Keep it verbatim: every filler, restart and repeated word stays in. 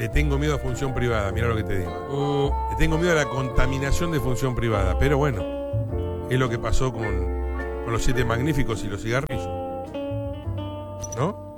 Le tengo miedo a función privada, mira lo que te digo. Mm, Le tengo miedo a la contaminación de función privada, pero bueno, es lo que pasó con, con los Siete Magníficos y los cigarrillos, ¿no?